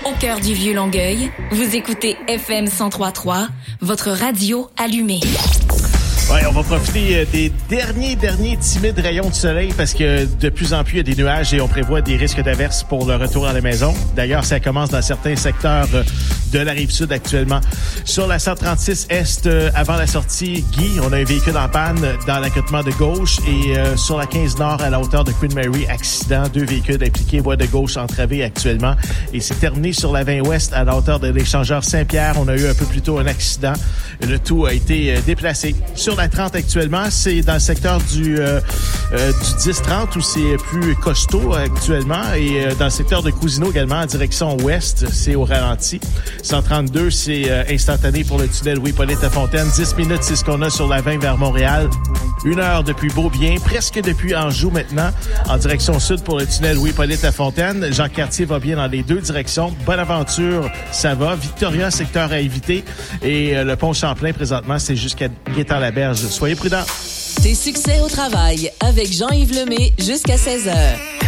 Au cœur du Vieux-Longueuil, vous écoutez FM 103.3, votre radio allumée. Ouais, on va profiter des derniers timides rayons de soleil parce que de plus en plus il y a des nuages et on prévoit des risques d'averses pour le retour à la maison. D'ailleurs, ça commence dans certains secteurs de la Rive-Sud actuellement. Sur la 136 Est, avant la sortie Guy, on a un véhicule en panne dans l'accotement de gauche et sur la 15 Nord à la hauteur de Queen Mary, accident, 2 véhicules impliqués, voie de gauche entravée actuellement. Et c'est terminé sur la 20 Ouest à la hauteur de l'échangeur Saint-Pierre. On a eu un peu plus tôt un accident. Le tout a été déplacé. Sur la 30 actuellement, c'est dans le secteur du 10-30 où c'est plus costaud actuellement et dans le secteur de Cousineau également en direction ouest, c'est au ralenti. 132, c'est instantané pour le tunnel Louis-Hippolyte à Fontaine. 10 minutes, c'est ce qu'on a sur la 20 vers Montréal. 1 heure depuis Beaubien, presque depuis Anjou maintenant, en direction sud pour le tunnel Louis-Hippolyte à Fontaine. Jean-Cartier va bien dans les deux directions. Bonaventure, ça va. Victoria, secteur à éviter. Et le pont Champlain, présentement, c'est jusqu'à Guétard-la-Berge. Soyez prudents. Tes succès au travail avec Jean-Yves Lemay jusqu'à 16h.